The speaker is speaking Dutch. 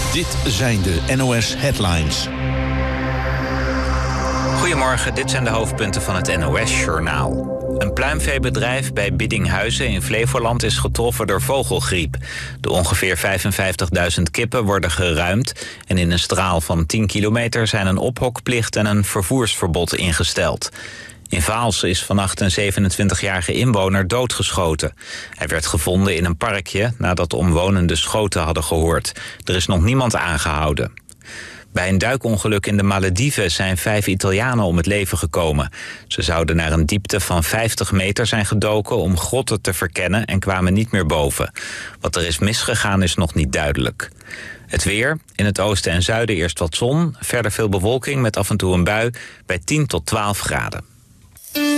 Dit zijn de NOS Headlines. Goedemorgen, dit zijn de hoofdpunten van het NOS-journaal. Een pluimveebedrijf bij Biddinghuizen in Flevoland is getroffen door vogelgriep. De ongeveer 55.000 kippen worden geruimd en in een straal van 10 kilometer zijn een ophokplicht en een vervoersverbod ingesteld. In Vaals is vannacht een 27-jarige inwoner doodgeschoten. Hij werd gevonden in een parkje nadat omwonenden schoten hadden gehoord. Er is nog niemand aangehouden. Bij een duikongeluk in de Malediven zijn 5 Italianen om het leven gekomen. Ze zouden naar een diepte van 50 meter zijn gedoken om grotten te verkennen en kwamen niet meer boven. Wat er is misgegaan is nog niet duidelijk. Het weer, in het oosten en zuiden eerst wat zon, verder veel bewolking met af en toe een bui bij 10 tot 12 graden.